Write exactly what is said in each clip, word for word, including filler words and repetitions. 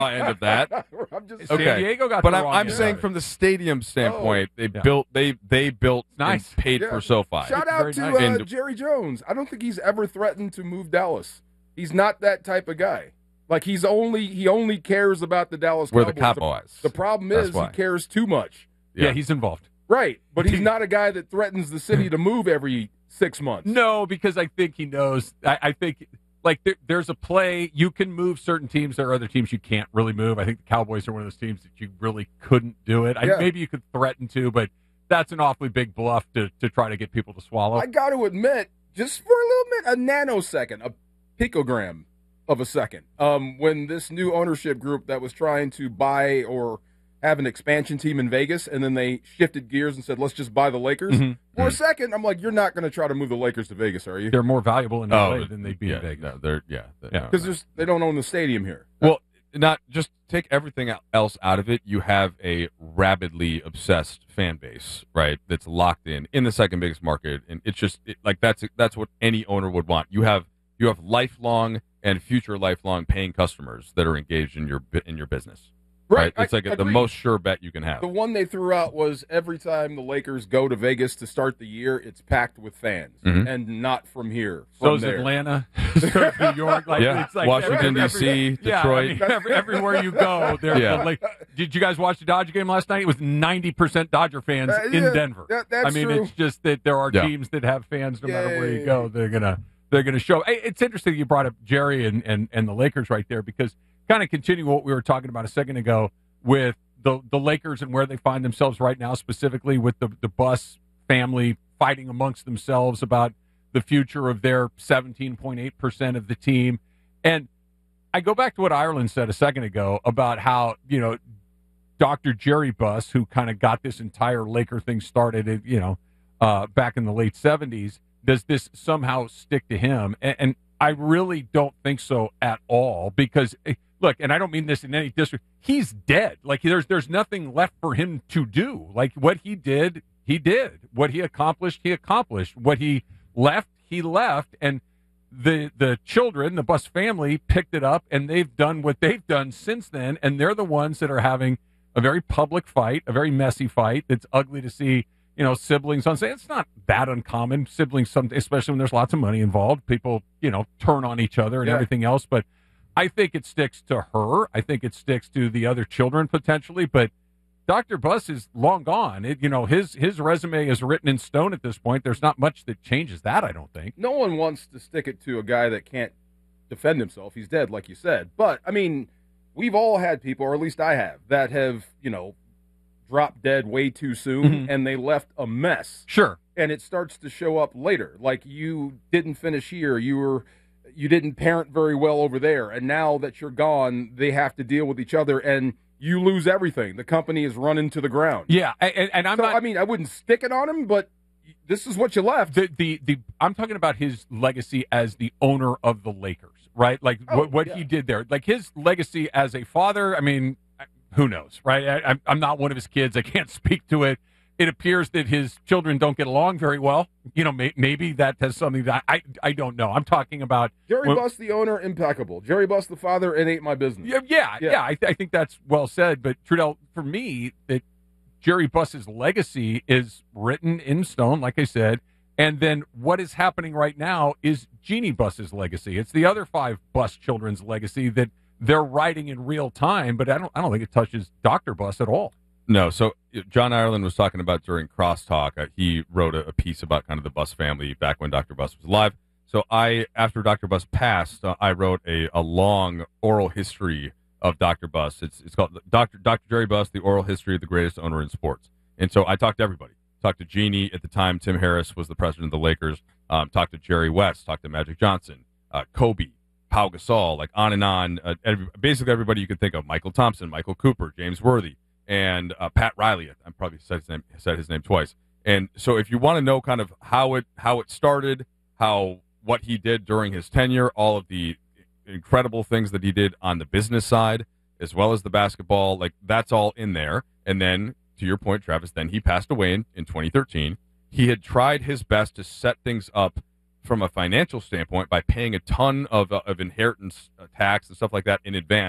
end of that. I'm just San Okay. Diego got But the I'm, wrong I'm end saying of it. from the stadium standpoint, they Yeah. built they they built Nice. and paid Yeah. for SoFi. Shout It's out very to nice. uh, And- Jerry Jones. I don't think he's ever threatened to move Dallas. He's not that type of guy. Like he's only he only cares about the Dallas We're the Cowboys. Cowboys. The, the problem That's is why. he cares too much. yeah. he's involved. Right, but he's not a guy that threatens the city to move every six months. No, because I think he knows. I, I think like there, there's a play you can move certain teams. There are other teams you can't really move. I think the Cowboys are one of those teams that you really couldn't do it. I, Yeah. maybe you could threaten to, but that's an awfully big bluff to to try to get people to swallow. I got to admit, just for a little bit, a nanosecond, a picogram of a second, um, when this new ownership group that was trying to buy or have an expansion team in Vegas, and then they shifted gears and said, let's just buy the Lakers. Mhm. For a second, I'm like, you're not going to try to move the Lakers to Vegas, are you? They're more valuable in Oh, L A than they'd be yeah, in Vegas. No, they're yeah, Yeah. no, Because no. they don't own the stadium here. Well, not just take everything else out of it. You have a rabidly obsessed fan base, right? That's locked in in the second biggest market, and it's just it, like that's that's what any owner would want. You have you have lifelong and future lifelong paying customers that are engaged in your bu- in your business, right? It's I like a, the agree. most sure bet you can have. The one they threw out was every time the Lakers go to Vegas to start the year, it's packed with fans, Mhm. and not from here. So From is there. Atlanta, so is New York, like Yeah. it's like Washington, every- D.C., every- yeah, Detroit. I mean, every, everywhere you go, there's Yeah. the Lake. Did you guys watch the Dodger game last night? It was ninety percent Dodger fans Uh, in yeah, Denver. that- that's I mean, true. it's just that there are Yeah. teams that have fans no matter where you Yay. go. They're gonna they're gonna show. Hey, it's interesting you brought up Jerry and and and the Lakers right there because kind of continuing what we were talking about a second ago with the the Lakers and where they find themselves right now, specifically with the the Buss family fighting amongst themselves about the future of their seventeen point eight percent of the team. And I go back to what Ireland said a second ago about how, you know, Doctor Jerry Buss, who kind of got this entire Laker thing started, you know, uh, back in the late seventies, does this somehow stick to him? And, and I really don't think so at all because, eh, look, and I don't mean this in any disrespect, he's dead. Like, there's there's nothing left for him to do. Like, what he did, he did. What he accomplished, he accomplished. What he left, he left. And the the children, the Buss family, picked it up, and they've done what they've done since then. And they're the ones that are having a very public fight, a very messy fight that's ugly to see. You know, siblings on say it's not that uncommon. Siblings, some, especially when there's lots of money involved, people, you know, turn on each other and Yeah. everything else. But I think it sticks to her. I think it sticks to the other children potentially. But Doctor Buss is long gone. It, you know, his his resume is written in stone at this point. There's not much that changes that, I don't think. No one wants to stick it to a guy that can't defend himself. He's dead, like you said. But, I mean, we've all had people, or at least I have, that have, you know, dropped dead way too soon, Mhm. and they left a mess. Sure. And it starts to show up later. Like, you didn't finish here. You were... You didn't parent very well over there, and now that you're gone, they have to deal with each other, and you lose everything. The company is run into the ground. Yeah, and, and I'm so, not. I mean, I wouldn't stick it on him, but this is what you left. the, the the I'm talking about his legacy as the owner of the Lakers, right? Like Oh, what what yeah. he did there, like his legacy as a father. I mean, who knows, right? I, I'm I'm not one of his kids. I can't speak to it. It appears that his children don't get along very well. You know, may, maybe that has something that I I don't know. I'm talking about Jerry well- Buss, the owner, impeccable. Jerry Buss, the father, it ain't my business. Yeah, yeah, Yeah. yeah. I, th- I think that's well said. But Trudell, for me, that Jerry Buss's legacy is written in stone, like I said. And then what is happening right now is Jeannie Buss's legacy. It's the other five Buss children's legacy that they're writing in real time. But I don't, I don't think it touches Doctor Buss at all. No, so John Ireland was talking about during Crosstalk. Uh, he wrote a, a piece about kind of the Buss family back when Doctor Buss was alive. So I, after Doctor Buss passed, uh, I wrote a, a long oral history of Doctor Buss. It's it's called Doctor Doctor Jerry Buss: The Oral History of the Greatest Owner in Sports. And so I talked to everybody. Talked to Jeannie at the time. Tim Harris was the president of the Lakers. Um, talked to Jerry West. Talked to Magic Johnson, uh, Kobe, Pau Gasol, like on and on. Uh, every, basically everybody you could think of: Michael Thompson, Michael Cooper, James Worthy. And uh, Pat Riley, I probably said his name said his name twice. And so, if you want to know kind of how it how it started, how what he did during his tenure, all of the incredible things that he did on the business side, as well as the basketball, like that's all in there. And then, to your point, Travis, then he passed away in, in twenty thirteen. He had tried his best to set things up from a financial standpoint by paying a ton of uh, of inheritance tax and stuff like that in advance,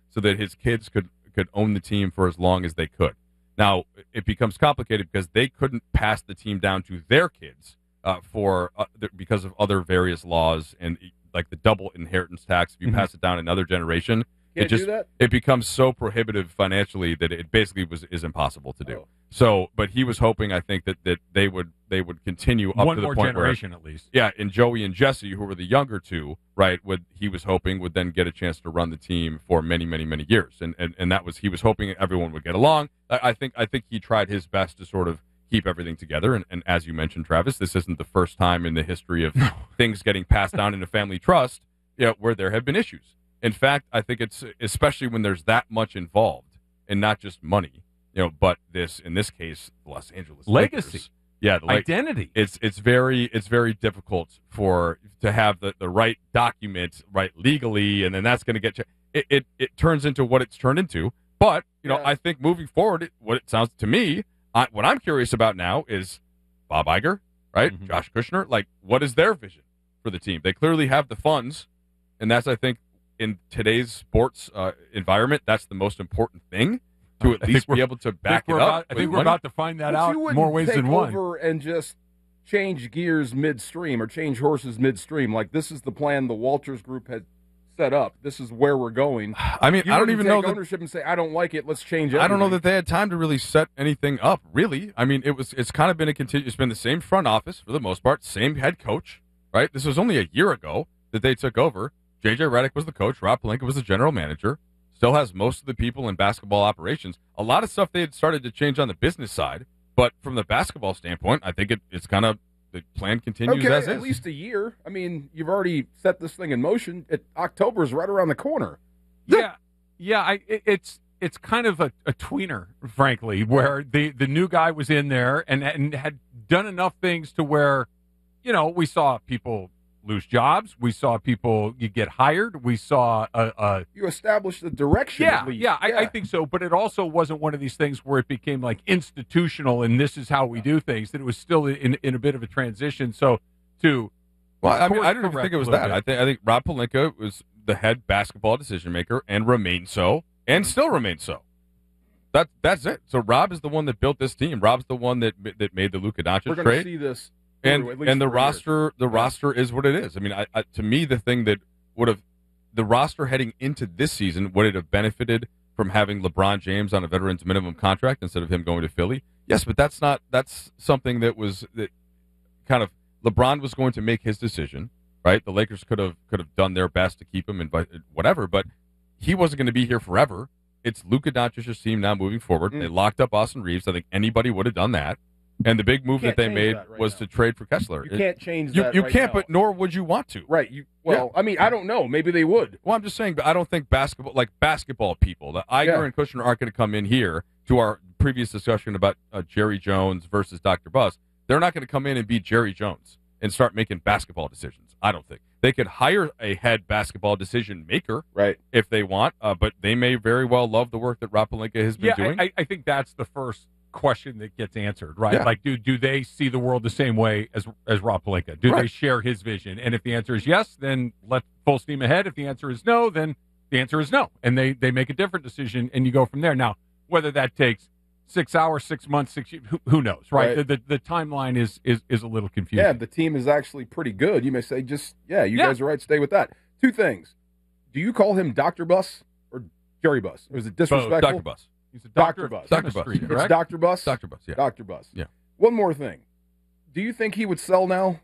so that his kids could could own the team for as long as they could. Now, it becomes complicated because they couldn't pass the team down to their kids uh, for uh, th- because of other various laws and like the double inheritance tax. If you mm-hmm. pass it down another generation, Can't it just do that? it becomes so prohibitive financially that it basically was is impossible to do. Oh. So, but he was hoping, I think, that, that they would they would continue up One to the more point generation where, at least. yeah, and Joey and Jesse, who were the younger two, right, would he was hoping would then get a chance to run the team for many, many, many years, and and, and that was he was hoping everyone would get along. I, I think I think he tried his best to sort of keep everything together, and, and as you mentioned, Travis, this isn't the first time in the history of things getting passed down in a family trust, you know, where there have been issues. In fact, I think it's especially when there's that much involved and not just money, you know, but this in this case, Los Angeles legacy, Lakers. Yeah, the identity. It's it's very it's very difficult for to have the, the right document right legally, and then that's going to get it, it. It turns into what it's turned into. But you know, Yeah. I think moving forward, it, what it sounds to me, I, what I'm curious about now is Bob Iger, right? Mhm. Josh Kushner, like what is their vision for the team? They clearly have the funds, and that's I think in today's sports uh, environment, that's the most important thing. To at I least think be able to back we're it up. about- I with think we're money. about to find that But out you in wouldn't more ways take than one. over and just change gears midstream or change horses midstream. Like this is the plan the Walters Group had set up. This is where we're going. I mean, You I don't wouldn't even take know that. ownership and say I don't like it. Let's change. I don't know everything." that they had time to really set anything up. Really, I mean, it was. It's kind of been a continu It's been the same front office for the most part, same head coach. Right. This was only a year ago that they took over. J J Redick was the coach. Rob Pelinka was the general manager. Still has most of the people in basketball operations. A lot of stuff they had started to change on the business side, but from the basketball standpoint, I think it, it's kind of the plan continues Okay, as at is. least a year. I mean, you've already set this thing in motion. It, October's right around the corner. Yeah, yeah. I, it, it's it's kind of a, a tweener, frankly, where the, the new guy was in there and and had done enough things to where, you know, we saw people lose jobs, we saw people you get hired, we saw a, a You establish the direction. yeah, at least. yeah, I, I think so. But it also wasn't one of these things where it became like institutional and this is how we do things. That it was still in in a bit of a transition. So to Well, I mean, course I didn't even correct think it was a little that. bit. I think I think Rob Pelinka was the head basketball decision maker and remains so, and still remains so. That that's it. So Rob is the one that built this team. Rob's the one that that made the Luka we're Doncic going to trade. see this. and through, at least and the for a year. roster the roster is what it is. I mean, I, I, to me, the thing that would have the roster heading into this season, would it have benefited from having LeBron James on a veterans minimum contract instead of him going to Philly? Yes, but that's not that's something that was that kind of LeBron was going to make his decision, right? The Lakers could have could have done their best to keep him and whatever, but he wasn't going to be here forever. It's Luka Doncic's team now moving forward. Mm. They locked up Austin Reeves. I think anybody would have done that. And the big move You that they can't made change that right was now. to trade for Kessler. You It- can't change you, that. you right can't, now. but nor would you want to. Right. You well, I mean, I don't know. Maybe they would. Well, I'm just saying, but I don't think basketball, like basketball people, the Iger Yeah. and Kushner aren't going to come in here to our previous discussion about uh, Jerry Jones versus Doctor Buss. They're not going to come in and be Jerry Jones and start making basketball decisions. I don't think they could hire a head basketball decision maker Right. if they want, uh, but they may very well love the work that Rob Pelinka has been yeah, doing. I, I- I think that's the first question that gets answered, right? Yeah. Like, do do they see the world the same way as as Rob Pelinka? Do they Right. share his vision? And if the answer is yes, then let full steam ahead. If the answer is no, then the answer is no, and they they make a different decision, and you go from there. Now, whether that takes six hours, six months, six years, who, who knows, right? Right. The, the the timeline is is is a little confusing. Yeah, the team is actually pretty good. You may say, just yeah, you Yeah. guys are right. Stay with that. Two things. Do you call him Doctor Bus or Jerry Bus? Or is it disrespectful? Doctor Buss. He's a Doctor doctor, Buss. of Doctor chemistry, Buss, yeah. It's correct? Doctor Bus. Doctor Buss, yeah. Doctor Bus. Yeah. One more thing. Do you think he would sell now?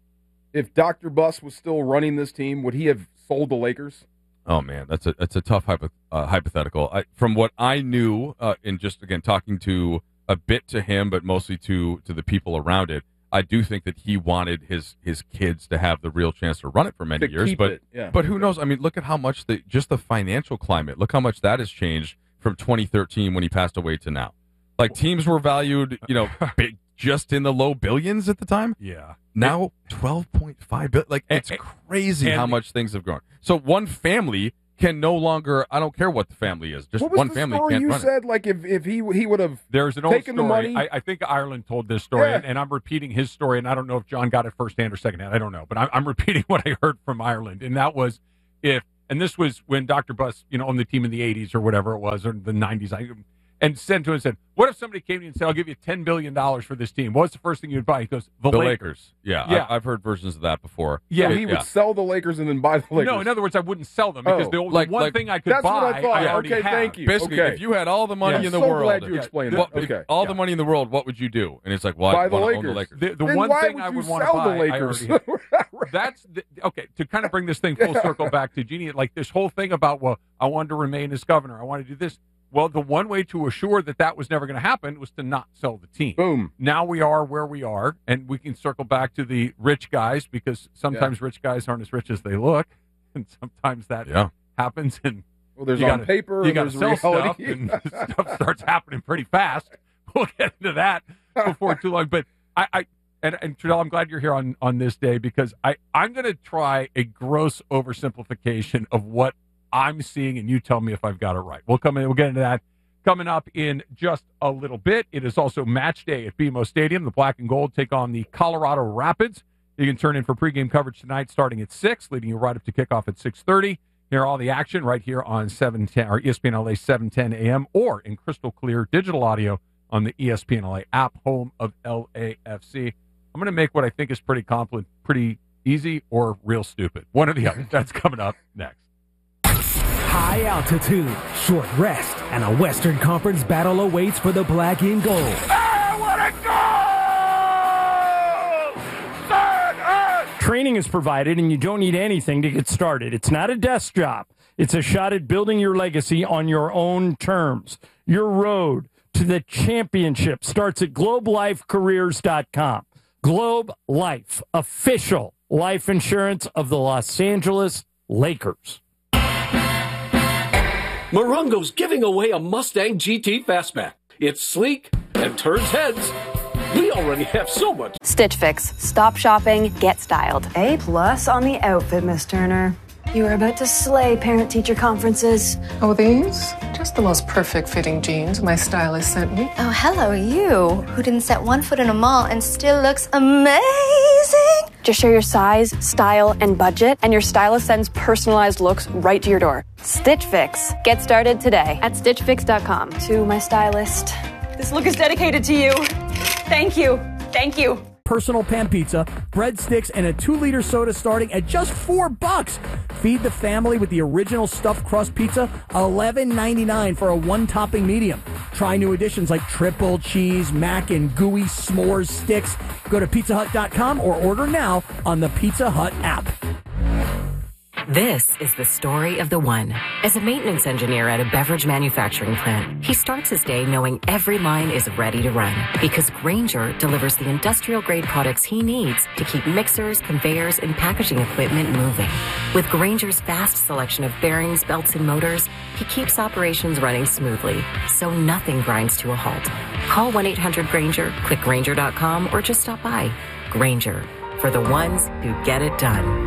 If Doctor Bus was still running this team, would he have sold the Lakers? Oh man, that's a that's a tough hypo, uh, hypothetical. I, from what I knew, uh, in just again talking to a bit to him, but mostly to to the people around it, I do think that he wanted his his kids to have the real chance to run it for many To years. keep But it, yeah. but who knows? I mean, look at how much the just the financial climate. Look how much that has changed from twenty thirteen when he passed away to now. Like teams were valued, you know, big, just in the low billions at the time. Yeah. Now twelve point five billion. Like it's And- crazy and- how much things have grown. So one family can no longer. I don't care what the family is. Just What was one the family story can't you run it. said? Like if, if he he would have There's an old Taking the story. money- I, I think Ireland told this story, Yeah. and, and I'm repeating his story, and I don't know if John got it firsthand or secondhand. I don't know, but I'm, I'm repeating what I heard from Ireland, and that was if and this was when Doctor Buss, you know, owned the team in the eighties or whatever it was, or the nineties, I, and sent to him and said, what if somebody came to you and said, I'll give you ten billion dollars for this team? What's the first thing you'd buy? He goes, the, The Lakers. Lakers. Yeah, Yeah. I, I've heard versions of that before. Yeah, So he would yeah. sell the Lakers and then buy the Lakers. No, in other words, I wouldn't sell them because Oh, the like- one like- thing I could That's buy, what I thought. already Okay, have. thank you. Basically, Okay. if you had all the money Yeah. in the so world, glad you Yeah. explained what- that. if Okay. all yeah. the money in the world, what would you do? And it's like, well, Buy I the want to own Lakers. the Lakers. The, the Then one why thing would I you would want to sell buy, the Lakers? I already have. That's the, okay. To kind of bring this thing full circle back to Jeannie, like this whole thing about, well, I wanted to remain as governor. I want to do this. Well, the one way to assure that that was never going to happen was to not sell the team. Boom. Now we are where we are, and we can circle back to the rich guys because sometimes rich guys aren't as rich as they look, and sometimes that Yeah. happens. And Well, there's you on gotta- paper you and got to there's sell reality. stuff, and stuff starts happening pretty fast. We'll get into that before too long. But I, I and, and Trudell, I'm glad you're here on on this day because I I'm going to try a gross oversimplification of what I'm seeing, and you tell me if I've got it right. We'll come in. We'll get into that coming up in just a little bit. It is also match day at B M O Stadium. The Black and Gold take on the Colorado Rapids. You can turn in for pregame coverage tonight, starting at six, leading you right up to kickoff at six thirty. Hear all the action right here on seven ten or E S P N L A seven ten A M or in crystal clear digital audio on the E S P N L A app, home of L A F C. I'm going to make what I think is pretty compli- pretty easy or real stupid. One or the other. That's coming up next. High altitude, short rest, and a Western Conference battle awaits for the Black and Gold. Training is provided, and you don't need anything to get started. It's not a desk job. It's a shot at building your legacy on your own terms. Your road to the championship starts at globe life careers dot com. Globe Life, official life insurance of the Los Angeles Lakers. Morongo's giving away a Mustang G T Fastback. It's sleek and turns heads. We already have so much. Stitch Fix. Stop shopping, get styled. A plus on the outfit, Miss Turner. You are about to slay parent-teacher conferences. Oh, these? Just the most perfect fitting jeans my stylist sent me. Oh, hello, you, who didn't set one foot in a mall and still looks amazing. Just share your size, style, and budget, and your stylist sends personalized looks right to your door. Stitch Fix. Get started today at stitch fix dot com. To my stylist. This look is dedicated to you. Thank you. Thank you. Personal pan pizza, breadsticks, and a two-liter soda starting at just four bucks. Feed the family with the original stuffed crust pizza, eleven ninety-nine for a one-topping medium. Try new additions like triple cheese, mac, and gooey s'mores sticks. Go to pizza hut dot com or order now on the Pizza Hut app. This is the story of the one. As a maintenance engineer at a beverage manufacturing plant, he starts his day knowing every line is ready to run because Grainger delivers the industrial-grade products he needs to keep mixers, conveyors, and packaging equipment moving. With Grainger's vast selection of bearings, belts, and motors, he keeps operations running smoothly, so nothing grinds to a halt. Call one eight hundred Grainger, click Grainger dot com, or just stop by. Grainger, for the ones who get it done.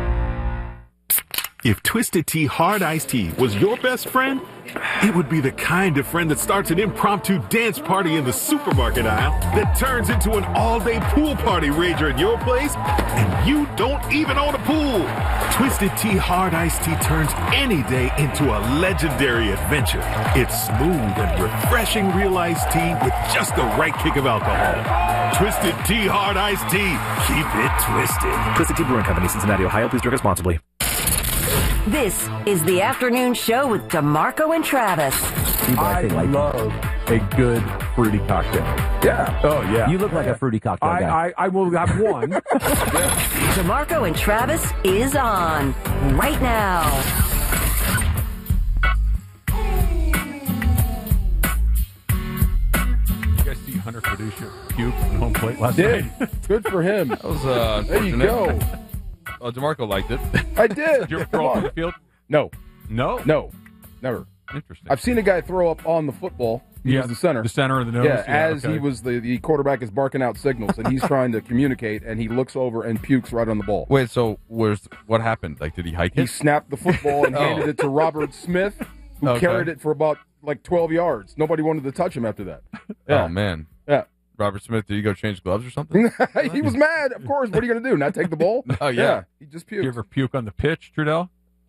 If Twisted Tea Hard Iced Tea was your best friend, it would be the kind of friend that starts an impromptu dance party in the supermarket aisle that turns into an all-day pool party rager at your place, and you don't even own a pool. Twisted Tea Hard Iced Tea turns any day into a legendary adventure. It's smooth and refreshing real iced tea with just the right kick of alcohol. Twisted Tea Hard Iced Tea. Keep it twisted. Twisted Tea Brewing Company, Cincinnati, Ohio. Please drink responsibly. This is the afternoon show with DeMarco and Travis. I love a good fruity cocktail. Yeah. Oh, yeah. You look like a fruity cocktail I, guy. I, I will have one. DeMarco and Travis is on right now. You guys see Hunter Caduceus puke on home plate last Did. night? Good for him. That was uh, There you unfortunate. go. Oh, DeMarco liked it. I did. Did you ever Come throw up on on. the field? No. No? No. Never. Interesting. I've seen a guy throw up on the football. He yeah, was the center. The center of the nose. Yeah, as okay. he was the, the quarterback is barking out signals, and he's trying to communicate, and he looks over and pukes right on the ball. Wait, so where's what happened? Like, did he hike He it? snapped the football and Oh. handed it to Robert Smith, who Okay. carried it for about like twelve yards. Nobody wanted to touch him after that. Yeah. Oh man. Yeah. Robert Smith, did you go change gloves or something? He was mad, of course. What are you going to do? Not take the ball? Oh, yeah. He just Did you puked. ever puke on the pitch, Trudell?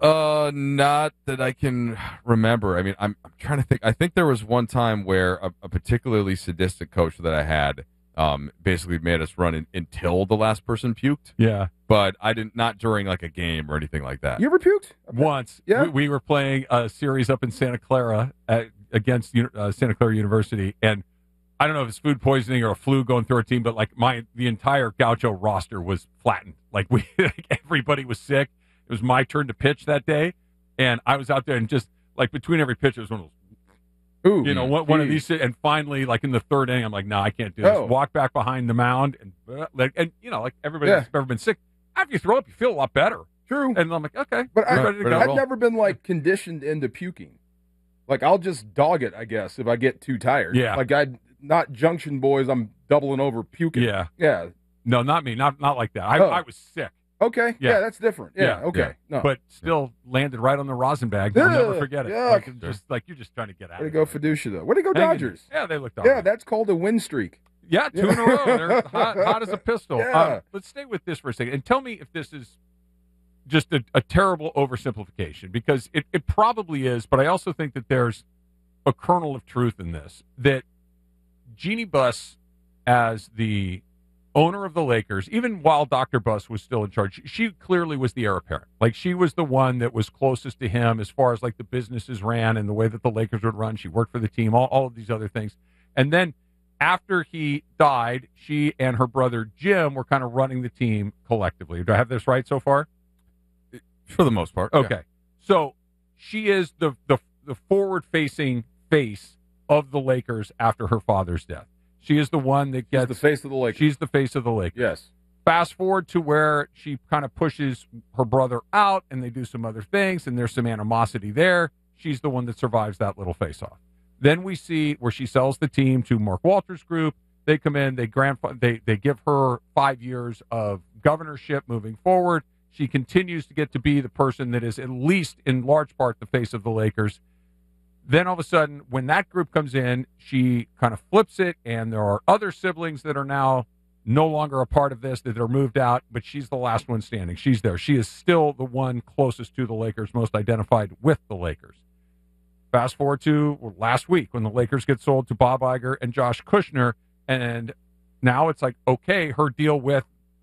Uh, not that I can remember. I mean, I'm, I'm trying to think. I think there was one time where a, a particularly sadistic coach that I had um, basically made us run in, until the last person puked. Yeah. But I didn't, not during like a game or anything like that. You ever puked? Once. Yeah. We, we were playing a series up in Santa Clara at, against uh, Santa Clara University, and I don't know if it's food poisoning or a flu going through our team, but like my the entire Gaucho roster was flattened. Like we, like everybody was sick. It was my turn to pitch that day, and I was out there and just like between every pitch, it was one of those, Ooh, you know, one, one of these. And finally, like in the third inning, I'm like, no, I can't do this. Oh. Walk back behind the mound, and uh, like, and you know, like everybody Yeah. that's ever been sick, after you throw up, you feel a lot better. True. And I'm like, okay, But I, we're ready to go. I've never been like conditioned into puking. Like I'll just dog it, I guess, if I get too tired. Yeah. Like I not junction boys. I'm doubling over puking. Yeah. Yeah. No, not me. Not not like that. I, Oh. I was sick. Okay. Yeah. Yeah, that's different. Yeah. Yeah, okay. yeah. No. But still landed right on the rosin bag. I'll never Ugh, forget it. yuck. Like, I'm just like you're just trying to get out. Way to of go, it. Fiducia though. Way to go, Hang in Dodgers. there. Yeah, they looked all Yeah, right. that's called a win streak. Yeah, two in a row. They're hot, hot as a pistol. Yeah. Um, let's stay with this for a second and tell me if this is just a, a terrible oversimplification, because it, it probably is, but I also think that there's a kernel of truth in this, that Jeannie Buss, as the owner of the Lakers, even while Doctor Buss was still in charge, she clearly was the heir apparent. Like, she was the one that was closest to him as far as, like, the businesses ran and the way that the Lakers would run. She worked for the team, all, all of these other things. And then after he died, she and her brother Jim were kind of running the team collectively. Do I have this right so far? For the most part. Okay. Yeah. So she is the, the, the forward-facing face of the Lakers after her father's death. She is the one that gets the face of the Lakers. She's the face of the Lakers. Yes. Fast forward to where she kind of pushes her brother out, and they do some other things, and there's some animosity there. She's the one that survives that little face-off. Then we see where she sells the team to Mark Walters Group. They come in, they grant, they they give her five years of governorship moving forward. She continues to get to be the person that is at least in large part the face of the Lakers. Then all of a sudden, when that group comes in, she kind of flips it, and there are other siblings that are now no longer a part of this, that are moved out, but she's the last one standing. She's there. She is still the one closest to the Lakers, most identified with the Lakers. Fast forward to last week when the Lakers get sold to Bob Iger and Josh Kushner, and now it's like, okay, her deal with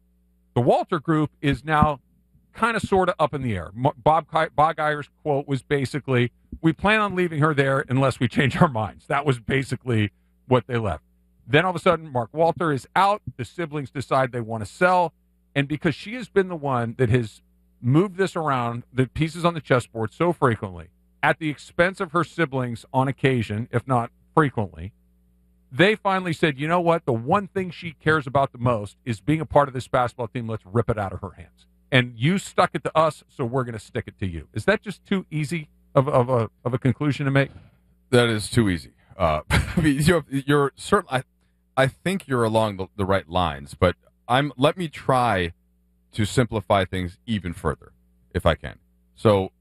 the Walter Group is now kind of sort of up in the air. Bob, Bob Iger's quote was basically, we plan on leaving her there unless we change our minds. That was basically what they left. Then all of a sudden, Mark Walter is out. The siblings decide they want to sell. And because she has been the one that has moved this around, the pieces on the chessboard so frequently, at the expense of her siblings on occasion, if not frequently, they finally said, you know what? The one thing she cares about the most is being a part of this basketball team. Let's rip it out of her hands. And you stuck it to us, so we're going to stick it to you. Is that just too easy of, of, a, of a conclusion to make? That is too easy. Uh, I mean, you're, you're certain. I, I think you're along the, the right lines, but I'm. Let me try to simplify things even further, if I can. So,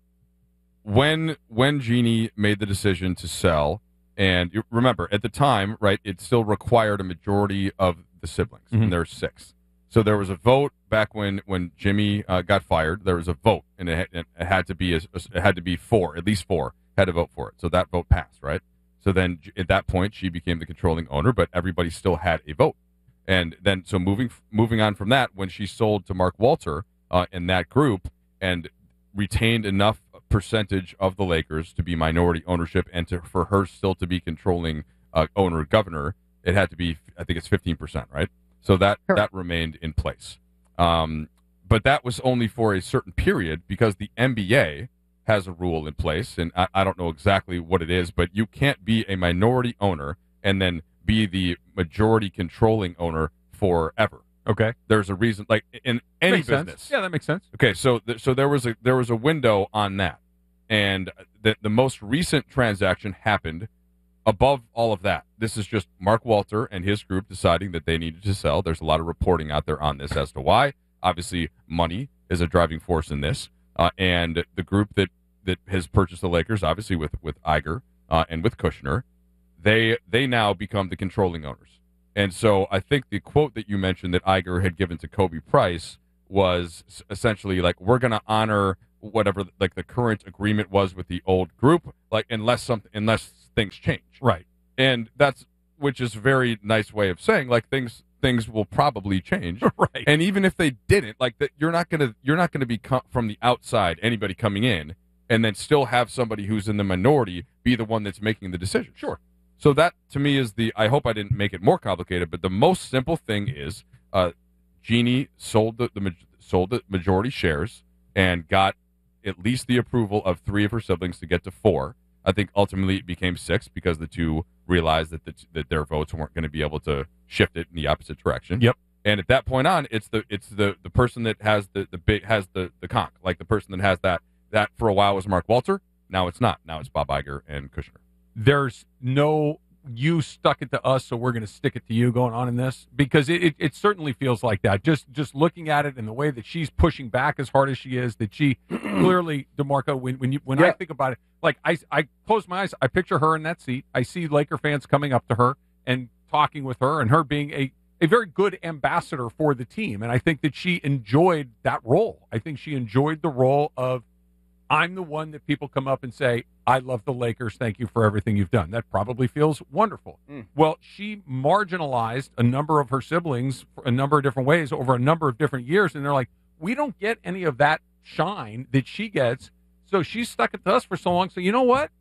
when when Jeannie made the decision to sell, and you remember at the time, right, it still required a majority of the siblings, Mm-hmm. and there's six. So there was a vote back when when Jimmy uh, got fired. There was a vote, and it, it had to be a, it had to be four, at least four had to vote for it. So that vote passed, right? So then at that point, she became the controlling owner, but everybody still had a vote. And then so moving moving on from that, when she sold to Mark Walter uh, in that group and retained enough percentage of the Lakers to be minority ownership and to for her still to be controlling uh, owner governor, it had to be, I think it's fifteen percent, right? So that, Sure. that remained in place. Um, but that was only for a certain period because the N B A has a rule in place, and I, I don't know exactly what it is, but you can't be a minority owner and then be the majority controlling owner forever. Okay. There's a reason, like in any Makes sense. business. Yeah, that makes sense. Okay, so th- so there was a there was a window on that, and the the most recent transaction happened above all of that. This is just Mark Walter and his group deciding that they needed to sell. There's a lot of reporting out there on this as to why. Obviously, money is a driving force in this, uh, and the group that, that has purchased the Lakers, obviously with with Iger uh, and with Kushner, they they now become the controlling owners. And so I think the quote that you mentioned that Iger had given to Kobe Price was essentially like, we're going to honor whatever like the current agreement was with the old group, like unless something unless things change. Right. And that's which is a very nice way of saying like things things will probably change. Right. And even if they didn't, like that you're not gonna you're not gonna be co- from the outside, anybody coming in, and then still have somebody who's in the minority be the one that's making the decision. Sure. So that to me is the I hope I didn't make it more complicated, but the most simple thing is uh Jeannie sold the, the sold the majority shares and got at least the approval of three of her siblings to get to four. I think ultimately it became six because the two realized that the, that their votes weren't going to be able to shift it in the opposite direction. Yep. And at that point on, it's the it's the, the person that has the the big has the the conch, like the person that has that that for a while was Mark Walter. Now it's not. Now it's Bob Iger and Kushner. There's no you stuck it to us, so we're going to stick it to you going on in this, because it, it, it certainly feels like that. Just just looking at it and the way that she's pushing back as hard as she is, that she clearly, DeMarco, when when you when Yeah. I think about it, like I I close my eyes, I picture her in that seat. I see Laker fans coming up to her and talking with her, and her being a a very good ambassador for the team, and I think that she enjoyed that role. I think she enjoyed the role of, I'm the one that people come up and say, I love the Lakers. Thank you for everything you've done. That probably feels wonderful. Mm. Well, she marginalized a number of her siblings for a number of different ways over a number of different years. And they're like, we don't get any of that shine that she gets. So she's stuck it to us for so long. So you know what?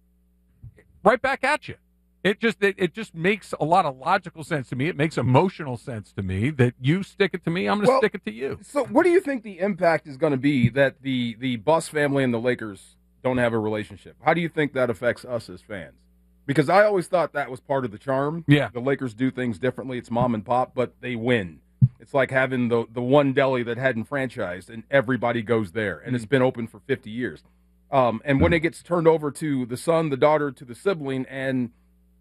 Right back at you. It just it, it just makes a lot of logical sense to me. It makes emotional sense to me that you stick it to me. I'm going to Well, stick it to you. So, what do you think the impact is going to be that the the Buss family and the Lakers don't have a relationship? How do you think that affects us as fans? Because I always thought that was part of the charm. Yeah. The Lakers do things differently. It's mom and pop, but they win. It's like having the the one deli that hadn't franchised and everybody goes there, and it's been open for fifty years. Um, and when it gets turned over to the son, the daughter, to the sibling, and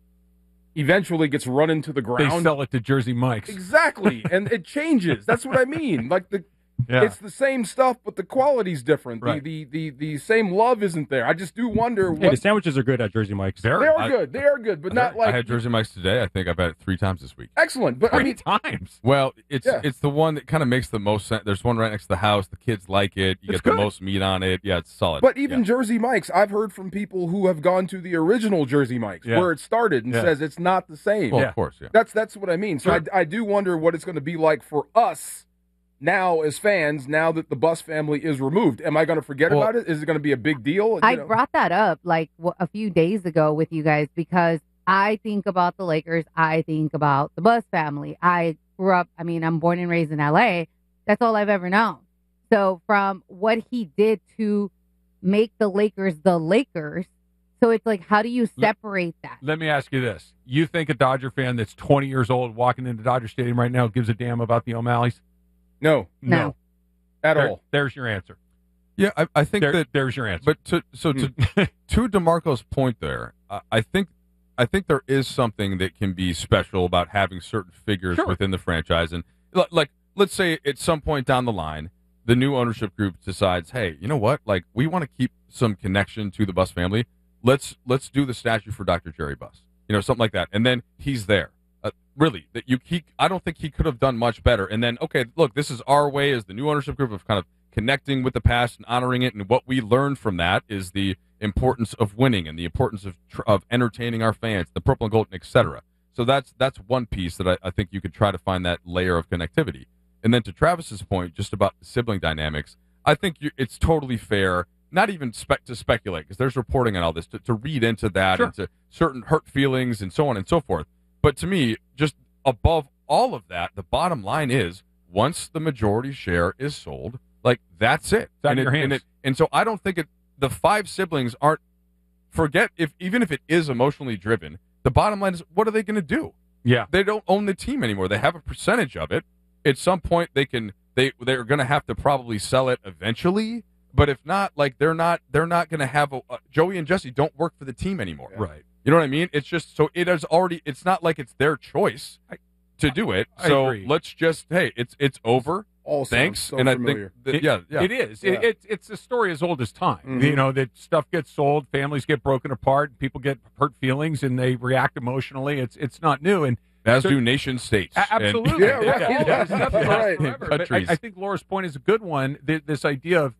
eventually gets run into the ground. They sell it to Jersey Mike's. Exactly, and it changes. That's what I mean. Like the, Yeah. it's the same stuff, but the quality's different. Right. The, the the the same love isn't there. I just do wonder. Hey, What, the sandwiches are good at Jersey Mike's. they are good. They are good, but not like I had Jersey Mike's today. I think I've had it three times this week. excellent. But I Three mean, times. Well, it's Yeah. it's the one that kind of makes the most sense. There's one right next to the house. The kids like it. You It's get the good. most meat on it. Yeah, it's solid. but even Yeah. Jersey Mike's, I've heard from people who have gone to the original Jersey Mike's Yeah. where it started and Yeah. says it's not the same. Well, Yeah. of course, yeah. That's that's what I mean. So Sure. I, I do wonder what it's going to be like for us now as fans. Now that the Buss family is removed, am I going to forget Well- about it? Is it going to be a big deal? You I know? brought that up like w- a few days ago with you guys because I think about the Lakers. I think about the Buss family. I grew up, I mean, I'm born and raised in L A. That's all I've ever known. So from what he did to make the Lakers the Lakers, so it's like, how do you separate that? Let me ask you this. You think a Dodger fan that's twenty years old walking into Dodger Stadium right now gives a damn about the O'Malleys? No, No. at There- all. There's your answer. Yeah, I, I think There- that. there's your answer. But to so to to DeMarco's point there, I, I think I think there is something that can be special about having certain figures Sure. within the franchise, and li- like let's say at some point down the line, the new ownership group decides, hey, you know what? Like we want to keep some connection to the Buss family. Let's let's do the statue for Doctor Jerry Buss, you know, something like that, and then he's there. Uh, really, that you he I don't think he could have done much better. And then okay, look, this is our way as the new ownership group of kind of connecting with the past and honoring it. And what we learned from that is the importance of winning and the importance of tr- of entertaining our fans, the purple and gold, et cetera. So that's that's one piece that I, I think you could try to find that layer of connectivity. And then to Travis's point, just about the sibling dynamics, I think you, it's totally fair. Not even spec to speculate because there's reporting on all this to, to read into that, Sure. into certain hurt feelings and so on and so forth. But to me, just above all of that, the bottom line is once the majority share is sold, like that's it. It's out and of your it- and hands. it- and so I don't think it. The five siblings aren't. Forget if even if it is emotionally driven. The bottom line is, what are they going to do? Yeah. They don't own the team anymore. They have a percentage of it. At some point, they can. They they're going to have to probably sell it eventually. But if not, like they're not they're not going to have a, uh, Joey and Jesse don't work for the team anymore. Right. You know what I mean? It's just so it is already. It's not like it's their choice to do it. I so agree. let's just hey, it's it's over. All sounds Thanks. so and familiar. I think that, It- yeah, yeah, It is. Yeah. It, it, it's a story as old as time. Mhm. You know, that stuff gets sold, families get broken apart, people get hurt feelings, and they react emotionally. It's it's not new. And as so- do nation states. A- and- Absolutely. Yeah, right. Yeah, Yeah. there's nothing Right. lasts forever. But Countries. I, I think Laura's point is a good one. Th- This idea of that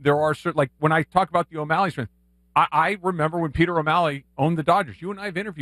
there are certain, like when I talk about the O'Malley's, I, I remember when Peter O'Malley owned the Dodgers. You and I have interviewed